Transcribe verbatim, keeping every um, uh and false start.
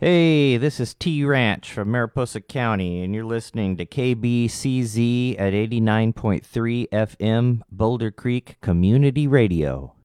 Hey, this is T Ranch from Mariposa County, and you're listening to K B C Z at eighty-nine point three F M, Boulder Creek Community Radio.